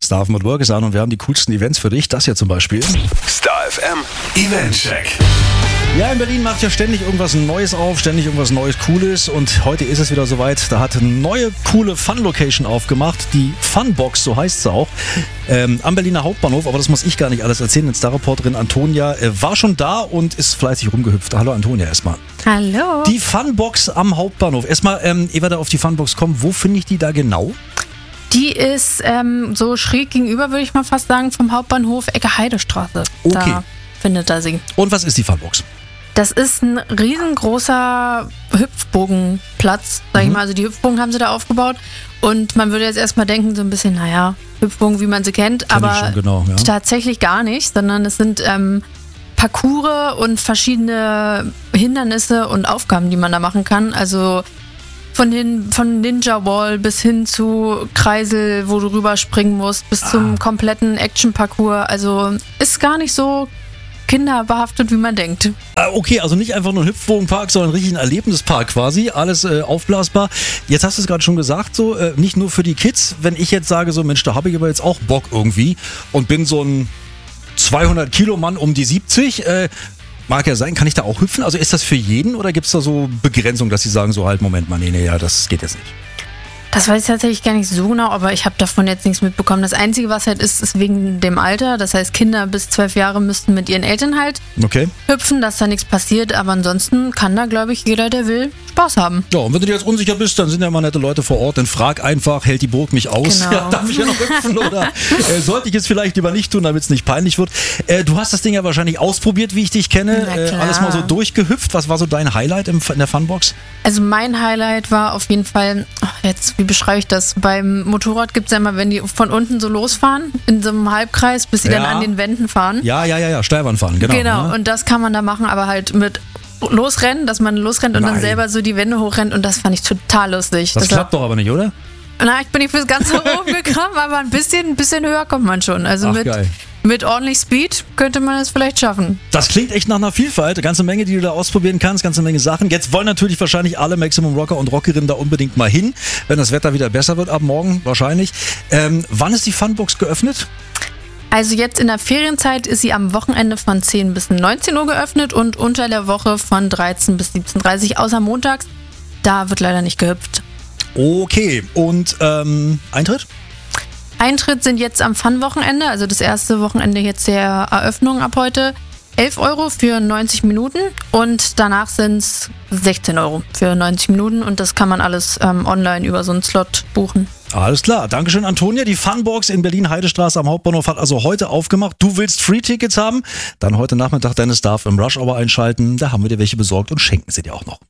Star FM at Work ist an und wir haben die coolsten Events für dich. Das hier zum Beispiel. Star FM Eventcheck. Ja, in Berlin macht ja ständig irgendwas Neues auf, ständig irgendwas Neues, Cooles. Und heute ist es wieder soweit. Da hat eine neue, coole Fun-Location aufgemacht. Die Funbox, so heißt sie auch. Am Berliner Hauptbahnhof. Aber das muss ich gar nicht alles erzählen. Star-Reporterin Antonia war schon da und ist fleißig rumgehüpft. Hallo Antonia erstmal. Hallo. Die Funbox am Hauptbahnhof. Erstmal, ehe wir da auf die Funbox kommen, wo finde ich die da genau? Die ist so schräg gegenüber, würde ich mal fast sagen, vom Hauptbahnhof Ecke Heidestraße. Okay. Da findet er sie. Und was ist die Funbox? Das ist ein riesengroßer Hüpfbogenplatz, sag ich mal. Also die Hüpfbogen haben sie da aufgebaut. Und man würde jetzt erstmal denken, so ein bisschen, naja, Hüpfbogen, wie man sie kennt. Kenn aber ich schon, genau, ja. Tatsächlich gar nicht, sondern es sind Parcours und verschiedene Hindernisse und Aufgaben, die man da machen kann. Also von Ninja Wall bis hin zu Kreisel, wo du rüberspringen musst, bis zum kompletten Action-Parcours. Also ist gar nicht so kinderbehaftet, wie man denkt. Okay, also nicht einfach nur ein Hüpfbogenpark, sondern richtig ein Erlebnispark quasi. Alles aufblasbar. Jetzt hast du es gerade schon gesagt, so nicht nur für die Kids. Wenn ich jetzt sage, so Mensch, da habe ich aber jetzt auch Bock irgendwie und bin so ein 200 Kilo Mann um die 70, mag ja sein, kann ich da auch hüpfen? Also ist das für jeden oder gibt es da so Begrenzungen, dass sie sagen so halt, Moment mal, nee, ja, das geht jetzt nicht? Das weiß ich tatsächlich gar nicht so genau, aber ich habe davon jetzt nichts mitbekommen. Das Einzige, was halt ist wegen dem Alter. Das heißt, Kinder bis 12 Jahre müssten mit ihren Eltern halt hüpfen, dass da nichts passiert. Aber ansonsten kann da, glaube ich, jeder, der will, Spaß haben. Ja, und wenn du dir jetzt unsicher bist, dann sind ja immer nette Leute vor Ort. Dann frag einfach, hält die Burg mich aus? Genau. Ja, darf ich ja noch hüpfen oder sollte ich es vielleicht lieber nicht tun, damit es nicht peinlich wird? Du hast das Ding ja wahrscheinlich ausprobiert, wie ich dich kenne. Alles mal so durchgehüpft. Was war so dein Highlight in der Funbox? Also mein Highlight war auf jeden Fall, wie beschreibe ich das? Beim Motorrad gibt es ja immer, wenn die von unten so losfahren, in so einem Halbkreis, bis sie dann an den Wänden fahren. Ja, Steilwand fahren, genau. Genau, und das kann man da machen, aber halt mit Losrennen, dass man losrennt und dann selber so die Wände hochrennt und das fand ich total lustig. Das klappt doch aber nicht, oder? Na, ich bin nicht bis ganz hoch gekommen, aber ein bisschen höher kommt man schon. Also mit ordentlich Speed könnte man es vielleicht schaffen. Das klingt echt nach einer Vielfalt. Eine ganze Menge, die du da ausprobieren kannst, ganze Menge Sachen. Jetzt wollen natürlich wahrscheinlich alle Maximum Rocker und Rockerinnen da unbedingt mal hin, wenn das Wetter wieder besser wird ab morgen wahrscheinlich. Wann ist die Funbox geöffnet? Also jetzt in der Ferienzeit ist sie am Wochenende von 10 bis 19 Uhr geöffnet und unter der Woche von 13 bis 17:30 Uhr, außer montags. Da wird leider nicht gehüpft. Okay, und Eintritt? Eintritt sind jetzt am Fun-Wochenende, also das erste Wochenende jetzt der Eröffnung ab heute, 11 Euro für 90 Minuten und danach sind es 16 Euro für 90 Minuten und das kann man alles online über so einen Slot buchen. Alles klar, Dankeschön Antonia. Die Funbox in Berlin-Heidestraße am Hauptbahnhof hat also heute aufgemacht. Du willst Free-Tickets haben? Dann heute Nachmittag deine Staff im Rush Hour einschalten. Da haben wir dir welche besorgt und schenken sie dir auch noch.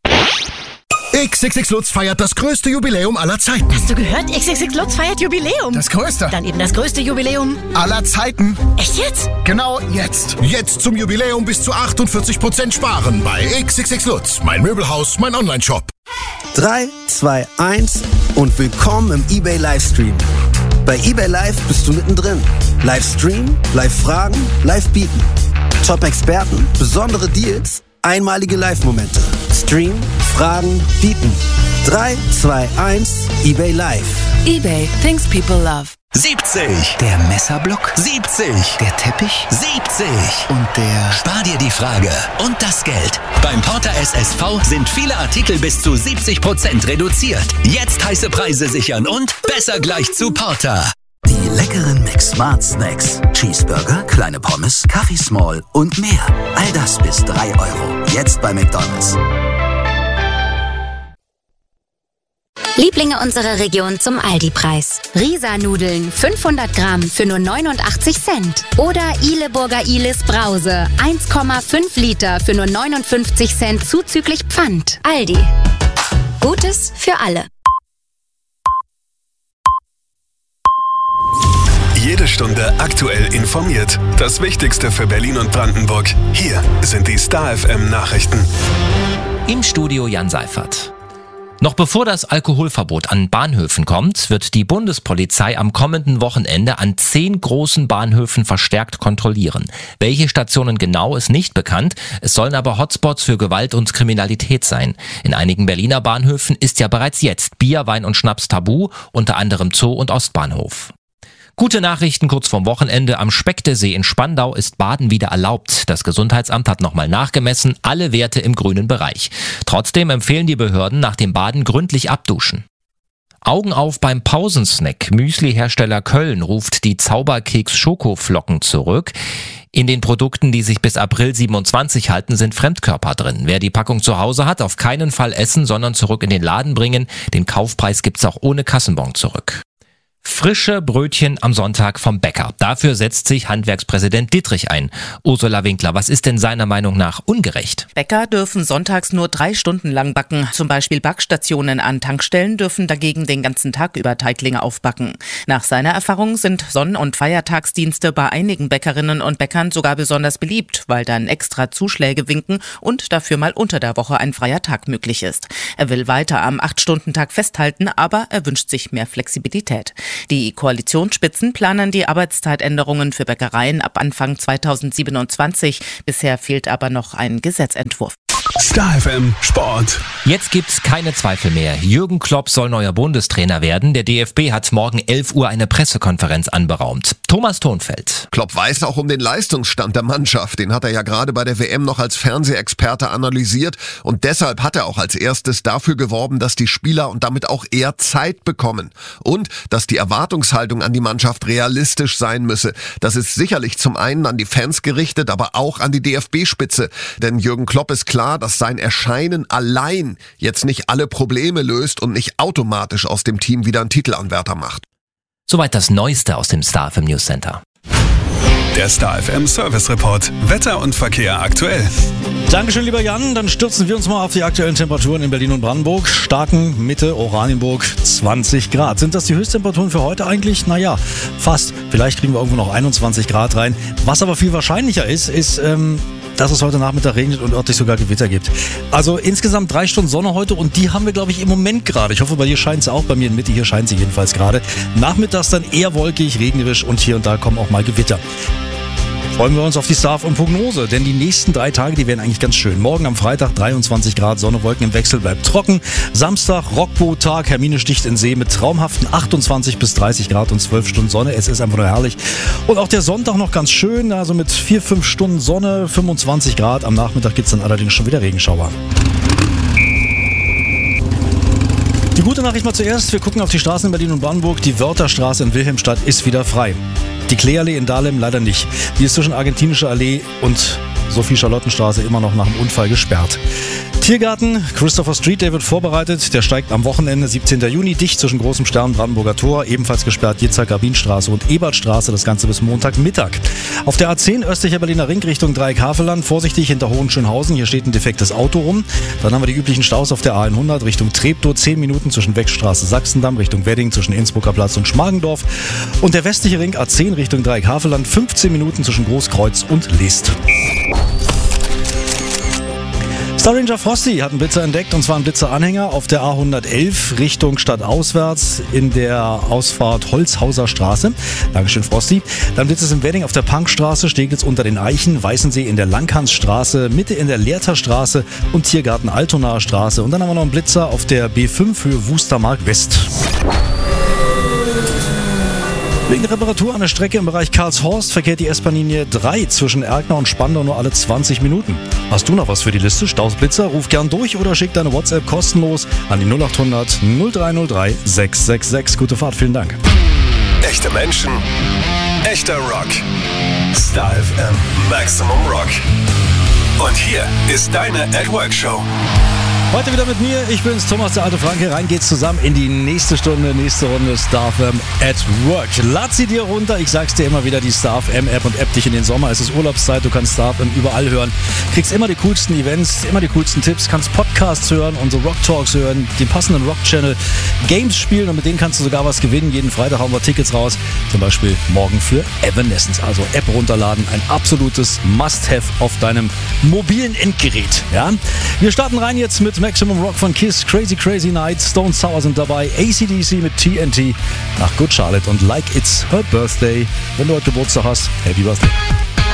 XXX Lutz feiert das größte Jubiläum aller Zeiten. Hast du gehört? XXX Lutz feiert Jubiläum. Das größte. Dann eben das größte Jubiläum aller Zeiten. Echt jetzt? Genau jetzt. Jetzt zum Jubiläum bis zu 48% sparen bei XXX Lutz. Mein Möbelhaus, mein Online-Shop. 3, 2, 1 und willkommen im eBay Livestream. Bei eBay Live bist du mittendrin. Livestream, Live-Fragen, Live-Bieten. Top-Experten, besondere Deals, einmalige Live-Momente. Stream, Fragen, Bieten. 3, 2, 1, eBay Live. eBay, things people love. 70. Der Messerblock. 70. Der Teppich. 70. Und der... Spar dir die Frage und das Geld. Beim Porter SSV sind viele Artikel bis zu 70% reduziert. Jetzt heiße Preise sichern und besser gleich zu Porter. Die leckeren McSmart Snacks. Cheeseburger, kleine Pommes, Kaffee Small und mehr. All das bis 3 Euro. Jetzt bei McDonald's. Lieblinge unserer Region zum Aldi-Preis. Risa-Nudeln 500 Gramm für nur 89 Cent. Oder Ihleburger Ihles Brause 1,5 Liter für nur 59 Cent zuzüglich Pfand. Aldi. Gutes für alle. Jede Stunde aktuell informiert. Das Wichtigste für Berlin und Brandenburg. Hier sind die Star FM Nachrichten. Im Studio Jan Seifert. Noch bevor das Alkoholverbot an Bahnhöfen kommt, wird die Bundespolizei am kommenden Wochenende an 10 großen Bahnhöfen verstärkt kontrollieren. Welche Stationen genau, ist nicht bekannt. Es sollen aber Hotspots für Gewalt und Kriminalität sein. In einigen Berliner Bahnhöfen ist ja bereits jetzt Bier, Wein und Schnaps tabu, unter anderem Zoo und Ostbahnhof. Gute Nachrichten kurz vorm Wochenende. Am Specktersee in Spandau ist Baden wieder erlaubt. Das Gesundheitsamt hat nochmal nachgemessen, alle Werte im grünen Bereich. Trotzdem empfehlen die Behörden nach dem Baden gründlich abduschen. Augen auf beim Pausensnack. Müsli-Hersteller Köln ruft die Zauberkeks-Schokoflocken zurück. In den Produkten, die sich bis April 27 halten, sind Fremdkörper drin. Wer die Packung zu Hause hat, auf keinen Fall essen, sondern zurück in den Laden bringen. Den Kaufpreis gibt's auch ohne Kassenbon zurück. Frische Brötchen am Sonntag vom Bäcker. Dafür setzt sich Handwerkspräsident Dittrich ein. Ursula Winkler, was ist denn seiner Meinung nach ungerecht? Bäcker dürfen sonntags nur 3 Stunden lang backen. Zum Beispiel Backstationen an Tankstellen dürfen dagegen den ganzen Tag über Teiglinge aufbacken. Nach seiner Erfahrung sind Sonn- und Feiertagsdienste bei einigen Bäckerinnen und Bäckern sogar besonders beliebt, weil dann extra Zuschläge winken und dafür mal unter der Woche ein freier Tag möglich ist. Er will weiter am 8-Stunden-Tag festhalten, aber er wünscht sich mehr Flexibilität. Die Koalitionsspitzen planen die Arbeitszeitänderungen für Bäckereien ab Anfang 2027. Bisher fehlt aber noch ein Gesetzentwurf. Star FM Sport. Jetzt gibt's keine Zweifel mehr. Jürgen Klopp soll neuer Bundestrainer werden. Der DFB hat morgen 11 Uhr eine Pressekonferenz anberaumt. Thomas Thonfeld. Klopp weiß auch um den Leistungsstand der Mannschaft. Den hat er ja gerade bei der WM noch als Fernsehexperte analysiert. Und deshalb hat er auch als erstes dafür geworben, dass die Spieler und damit auch er Zeit bekommen. Und dass die Erwartungshaltung an die Mannschaft realistisch sein müsse. Das ist sicherlich zum einen an die Fans gerichtet, aber auch an die DFB-Spitze. Denn Jürgen Klopp ist klar, dass sein Erscheinen allein jetzt nicht alle Probleme löst und nicht automatisch aus dem Team wieder einen Titelanwärter macht. Soweit das Neueste aus dem Star FM News Center. Der Star FM Service Report. Wetter und Verkehr aktuell. Dankeschön, lieber Jan. Dann stürzen wir uns mal auf die aktuellen Temperaturen in Berlin und Brandenburg. Starken, Mitte, Oranienburg, 20 Grad. Sind das die Höchsttemperaturen für heute eigentlich? Naja, fast. Vielleicht kriegen wir irgendwo noch 21 Grad rein. Was aber viel wahrscheinlicher ist, dass es heute Nachmittag regnet und örtlich sogar Gewitter gibt. Also insgesamt 3 Stunden Sonne heute und die haben wir, glaube ich, im Moment gerade. Ich hoffe, bei dir scheint sie auch, bei mir in Mitte, hier scheint sie jedenfalls gerade. Nachmittags dann eher wolkig, regnerisch und hier und da kommen auch mal Gewitter. Freuen wir uns auf die Star FM Prognose, denn die nächsten 3 Tage, die werden eigentlich ganz schön. Morgen am Freitag 23 Grad, Sonne, Wolken im Wechsel, bleibt trocken. Samstag Rockboot-Tag, Hermine sticht in See mit traumhaften 28 bis 30 Grad und 12 Stunden Sonne. Es ist einfach nur herrlich. Und auch der Sonntag noch ganz schön, also mit 4-5 Stunden Sonne, 25 Grad. Am Nachmittag gibt es dann allerdings schon wieder Regenschauer. Die gute Nachricht mal zuerst, wir gucken auf die Straßen in Berlin und Brandenburg. Die Wörtherstraße in Wilhelmstadt ist wieder frei. Die Kleeallee in Dahlem leider nicht. Die ist zwischen Argentinischer Allee und Sophie-Charlotten-Straße immer noch nach dem Unfall gesperrt. Tiergarten, Christopher Street Day wird vorbereitet. Der steigt am Wochenende, 17. Juni, dicht zwischen Großem Stern und Brandenburger Tor. Ebenfalls gesperrt Jitzhak-Rabin-Straße und Ebertstraße, das Ganze bis Montagmittag. Auf der A10 östlicher Berliner Ring Richtung Dreieck-Havelland. Vorsichtig hinter Hohenschönhausen, hier steht ein defektes Auto rum. Dann haben wir die üblichen Staus auf der A100 Richtung Treptow. 10 Minuten zwischen Wegstraße, Sachsendamm, Richtung Wedding, zwischen Innsbrucker Platz und Schmargendorf. Und der westliche Ring A10 Richtung Dreieck-Havelland. 15 Minuten zwischen Großkreuz und List. Star Ranger Frosty hat einen Blitzer entdeckt, und zwar einen Blitzeranhänger auf der A111 Richtung stadtauswärts in der Ausfahrt Holzhauser Straße. Dankeschön, Frosty. Dann blitzt es im Wedding auf der Punkstraße, Steglitz unter den Eichen, Weißensee in der Langhansstraße, Mitte in der Lehrterstraße und Tiergarten Altonaer Straße. Und dann haben wir noch einen Blitzer auf der B5 Höhe Wustermark West. Wegen der Reparatur an der Strecke im Bereich Karlshorst verkehrt die S-Bahn-Linie 3 zwischen Erkner und Spandau nur alle 20 Minuten. Hast du noch was für die Liste? Stausblitzer? Ruf gern durch oder schick deine WhatsApp kostenlos an die 0800 0303 666. Gute Fahrt, vielen Dank. Echte Menschen, echter Rock. Star FM Maximum Rock. Und hier ist deine @Work-Show. Heute wieder mit mir, ich bin's, Thomas, der alte Franke. Rein geht's zusammen in die nächste Stunde, nächste Runde Star FM at Work. Lad sie dir runter, ich sag's dir immer wieder, die Star FM App und App dich in den Sommer. Es ist Urlaubszeit, du kannst Star FM überall hören. Kriegst immer die coolsten Events, immer die coolsten Tipps, kannst Podcasts hören, unsere Rock Talks hören, den passenden Rock-Channel, Games spielen und mit denen kannst du sogar was gewinnen. Jeden Freitag hauen wir Tickets raus, zum Beispiel morgen für Evanescence. Also App runterladen, ein absolutes Must-Have auf deinem mobilen Endgerät. Ja? Wir starten rein jetzt mit Maximum Rock von Kiss, Crazy Crazy Night, Stone Sour sind dabei, AC/DC mit TNT, nach Good Charlotte und Like It's Her Birthday. Wenn du heute Geburtstag hast, Happy Birthday.